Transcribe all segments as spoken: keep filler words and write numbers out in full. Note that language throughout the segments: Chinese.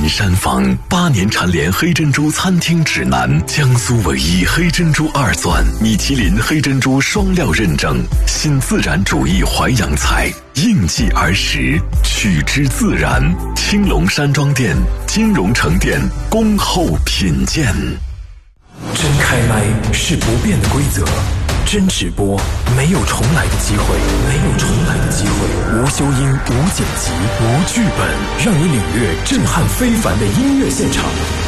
品山房，八年蝉联黑珍珠餐厅指南，江苏唯一黑珍珠二钻，米其林黑珍珠双料认证，新自然主义淮扬菜，应季而食，取之自然。青龙山庄店、金融城店恭候品鉴。 真开麦是不变的规则，真直播没有重来的机会，没有重来的机会。无修音，无剪辑，无剧本，让你领略震撼非凡的音乐现场。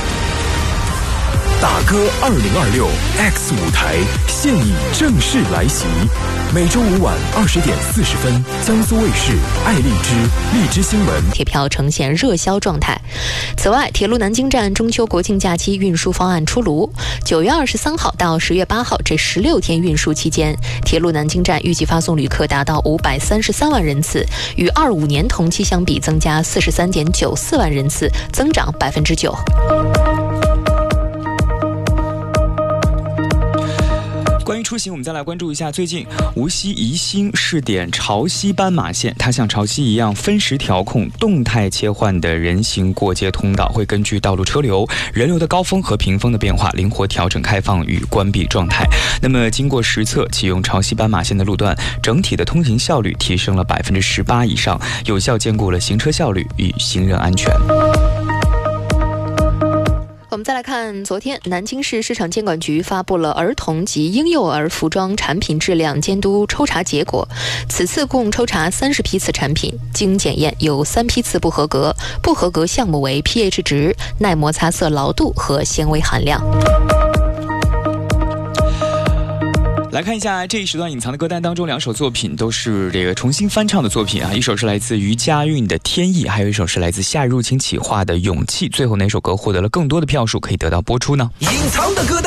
打歌二零二六 X 舞台现已正式来袭，每周五晚二十点四十分，江苏卫视、爱荔枝、荔枝新闻铁票呈现热销状态。此外，铁路南京站中秋国庆假期运输方案出炉，九月二十三号到十月八号这十六天运输期间，铁路南京站预计发送旅客达到五百三十三万人次，与二五年同期相比增加四十三点九四万人次，增长百分之九。 关于出行，我们再来关注一下最近无锡宜兴试点潮汐斑马线，它像潮汐一样分时调控、动态切换的人行过街通道，会根据道路车流、人流的高峰和平峰的变化，灵活调整开放与关闭状态。那么经过实测，启用潮汐斑马线的路段，整体的通行效率提升了百分之十八以上，有效兼顾了行车效率与行人安全。 我们再来看，昨天南京市市场监管局发布了儿童及婴幼儿服装产品质量监督抽查结果。此次共抽查三十批次产品，经检验有三批次不合格，不合格项目为 pH 值、耐摩擦色牢度和纤维含量。 来看一下这一时段隐藏的歌单当中，两首作品都是这个重新翻唱的作品啊，一首是来自于佳韵的《天意》，还有一首是来自夏日入侵企划的《勇气》。最后哪首歌获得了更多的票数，可以得到播出呢？ 隐藏的歌单。